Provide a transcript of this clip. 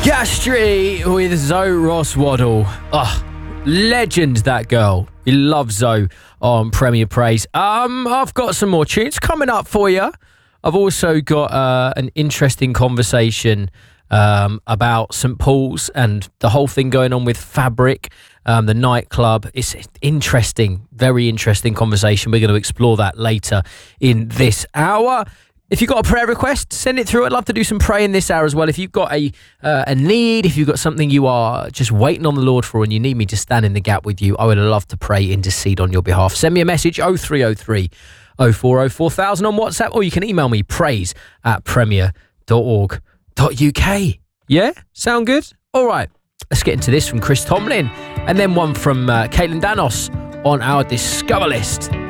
Gastry with Zoe Ross Waddle. Legend, that girl. You love Zoe on Premier Praise. I've got some more tunes coming up for you. I've also got an interesting conversation about St Paul's and the whole thing going on with Fabric, the nightclub. It's interesting, very interesting conversation. We're going to explore that later in this hour. If you've got a prayer request, send it through. I'd love to do some praying this hour as well. If you've got a need, if you've got something you are just waiting on the Lord for and you need me to stand in the gap with you, I would love to pray, intercede on your behalf. Send me a message, 0303 040 4000 on WhatsApp, or you can email me, praise@premier.org.uk. Yeah? Sound good? All right. Let's get into this from Chris Tomlin, and then one from Caitlin Danos on our Discover list.